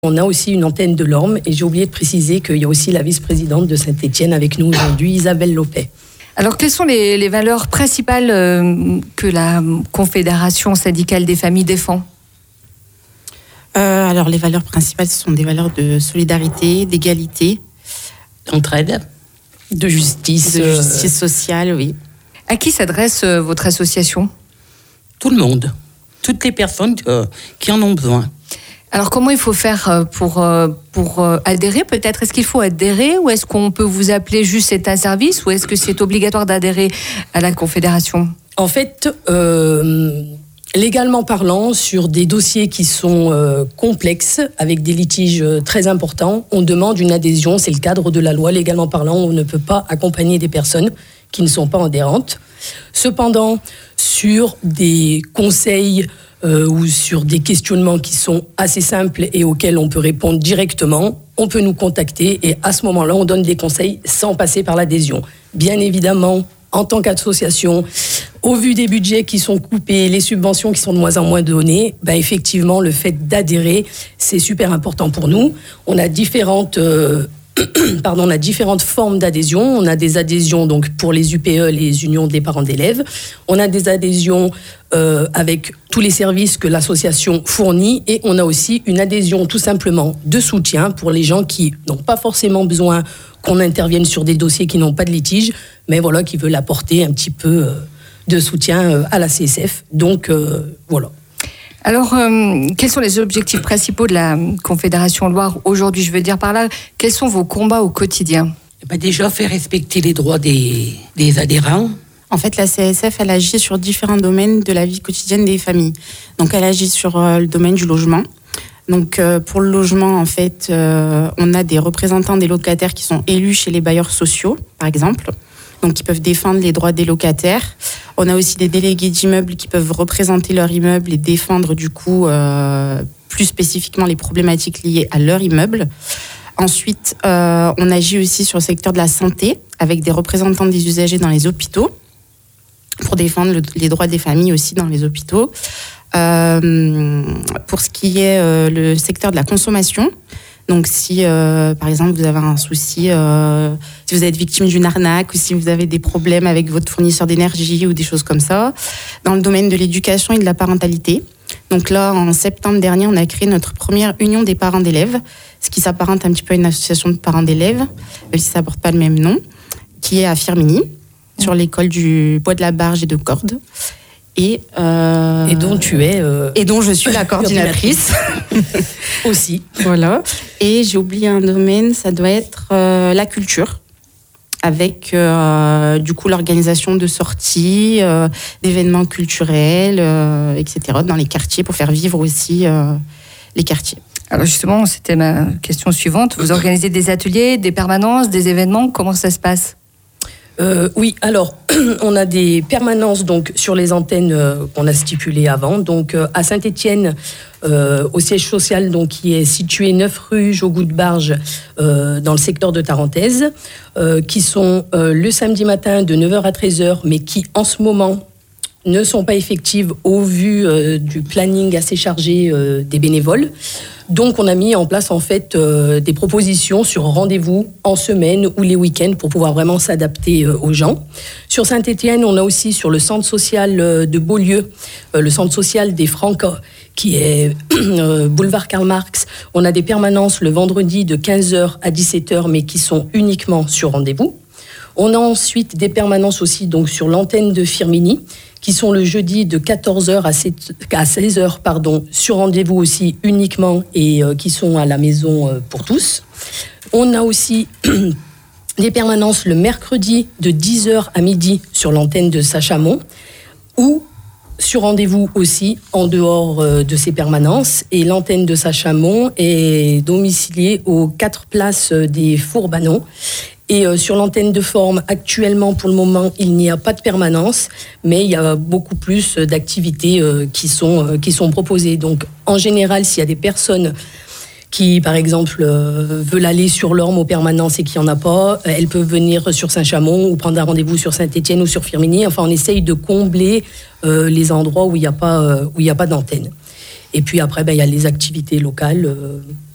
On a aussi une antenne de l'Orme et j'ai oublié de préciser qu'il y a aussi la vice-présidente de Saint-Étienne avec nous aujourd'hui, Isabelle Lopet. Alors, quelles sont les valeurs principales que la Confédération syndicale des familles défend ? Alors, les valeurs principales, ce sont des valeurs de solidarité, d'égalité, d'entraide, de justice sociale, oui. À qui s'adresse votre association ? Tout le monde, toutes les personnes qui en ont besoin. Alors, comment il faut faire pour adhérer peut-être ? Est-ce qu'il faut adhérer ou est-ce qu'on peut vous appeler juste c'est un service ou est-ce que c'est obligatoire d'adhérer à la Confédération ? En fait, légalement parlant, sur des dossiers qui sont complexes, avec des litiges très importants, on demande une adhésion. C'est le cadre de la loi. Légalement parlant, on ne peut pas accompagner des personnes qui ne sont pas adhérentes. Cependant, sur des conseils ou sur des questionnements qui sont assez simples et auxquels on peut répondre directement, on peut nous contacter et à ce moment-là, on donne des conseils sans passer par l'adhésion. Bien évidemment, en tant qu'association, au vu des budgets qui sont coupés, les subventions qui sont de moins en moins données, effectivement, le fait d'adhérer, c'est super important pour nous. On a différentes formes d'adhésion. On a des adhésions donc pour les UPE, les unions des parents d'élèves. On a des adhésions avec tous les services que l'association fournit et on a aussi une adhésion tout simplement de soutien pour les gens qui n'ont pas forcément besoin qu'on intervienne sur des dossiers qui n'ont pas de litige, mais voilà, qui veulent apporter un petit peu de soutien à la CSF. Donc voilà. Alors, quels sont les objectifs principaux de la Confédération Loire aujourd'hui ? Je veux dire par là, quels sont vos combats au quotidien ? Déjà, faire respecter les droits des adhérents. En fait, la CSF, elle agit sur différents domaines de la vie quotidienne des familles. Donc, elle agit sur le domaine du logement. Donc, pour le logement, en fait, on a des représentants des locataires qui sont élus chez les bailleurs sociaux, par exemple. Donc, qui peuvent défendre les droits des locataires. On a aussi des délégués d'immeubles qui peuvent représenter leur immeuble et défendre, du coup, plus spécifiquement les problématiques liées à leur immeuble. Ensuite, on agit aussi sur le secteur de la santé avec des représentants des usagers dans les hôpitaux pour défendre les droits des familles aussi dans les hôpitaux. Pour ce qui est le secteur de la consommation, donc si par exemple vous avez un souci, si vous êtes victime d'une arnaque ou si vous avez des problèmes avec votre fournisseur d'énergie ou des choses comme ça, dans le domaine de l'éducation et de la parentalité. Donc là, en septembre dernier, on a créé notre première union des parents d'élèves, ce qui s'apparente un petit peu à une association de parents d'élèves, même si ça ne porte pas le même nom, qui est à Firminy, sur l'école du Bois de la Barge et de Cordes. Et dont tu es... et dont je suis la coordinatrice. aussi. Voilà. Et j'ai oublié un domaine, ça doit être la culture, avec du coup l'organisation de sorties, d'événements culturels, etc. dans les quartiers pour faire vivre aussi les quartiers. Alors justement, c'était ma question suivante. Vous organisez des ateliers, des permanences, des événements, comment ça se passe ? Oui, alors on a des permanences donc sur les antennes qu'on a stipulées avant. Donc à Saint-Étienne, au siège social donc qui est situé 9 rue Jaugout-Barge dans le secteur de Tarentaise, qui sont le samedi matin de 9h à 13h, mais qui en ce moment ne sont pas effectives au vu du planning assez chargé des bénévoles. Donc, on a mis en place, en fait, des propositions sur rendez-vous en semaine ou les week-ends pour pouvoir vraiment s'adapter aux gens. Sur Saint-Étienne, on a aussi sur le centre social de Beaulieu, le centre social des Francas, qui est boulevard Karl Marx. On a des permanences le vendredi de 15h à 17h, mais qui sont uniquement sur rendez-vous. On a ensuite des permanences aussi donc, sur l'antenne de Firminy, qui sont le jeudi de 14h à 16h, sur rendez-vous aussi uniquement et qui sont à la maison pour tous. On a aussi des permanences le mercredi de 10h à midi sur l'antenne de Sachamont ou sur rendez-vous aussi en dehors de ces permanences. Et l'antenne de Sachamont est domiciliée aux 4 places des Fourbanons. Et sur l'antenne de Forme, actuellement, pour le moment, il n'y a pas de permanence, mais il y a beaucoup plus d'activités qui sont proposées. Donc, en général, s'il y a des personnes qui, par exemple, veulent aller sur l'Orme aux permanences et qu'il n'y en a pas, elles peuvent venir sur Saint-Chamond ou prendre un rendez-vous sur Saint-Étienne ou sur Firminy. Enfin, on essaye de combler les endroits où il n'y a pas d'antenne. Et puis après, il y a les activités locales